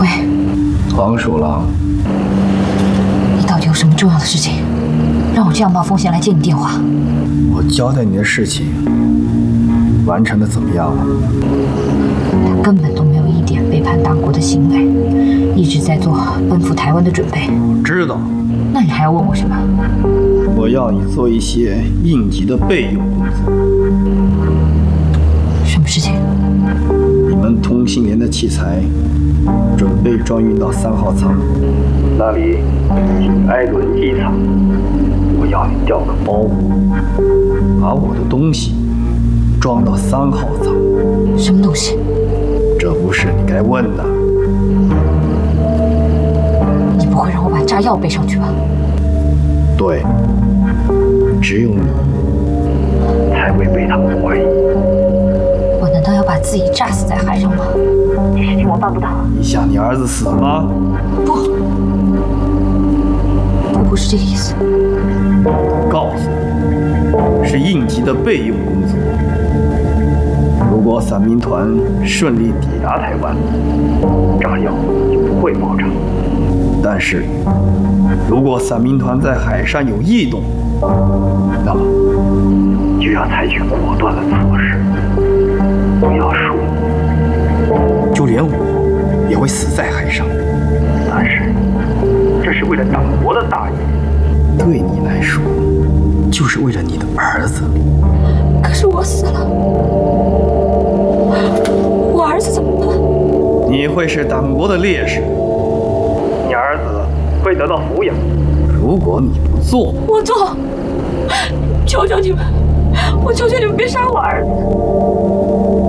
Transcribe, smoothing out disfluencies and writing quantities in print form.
喂， 黄鼠狼， 你到底有什么重要的事情，让我这样冒风险来接你电话？ 我交代你的事情完成的怎么样了？ 他根本都没有一点背叛党国的行为，一直在做奔赴台湾的准备。 我知道。 那你还要问我什么？ 我要你做一些应急的备用工作。 什么事情？ 你们通信连的器材准备装运到3号舱，那里紧挨轮机舱。我要你调个包，把我的东西装到3号舱。 什么东西？ 这不是你该问的。 你不会让我把炸药背上去吧？ 对，只有你才会被他们怀疑。 我难道要把自己炸死在海上吗？这事情我办不到。 你想你儿子死吗？ 不，我不是这个意思。 告诉你，是应急的备用工作。如果伞兵团顺利抵达台湾，炸药就不会爆炸。但是，如果伞兵团在海上有异动，那么就要采取果断的措施。不要说，就连我也会死在海上。但是，这是为了党国的大义，对你来说，就是为了你的儿子。 可是我死了，我儿子怎么办？ 你会是党国的烈士，你儿子会得到抚养。如果你不做， 我做，求求你们，我求求你们别杀我儿子。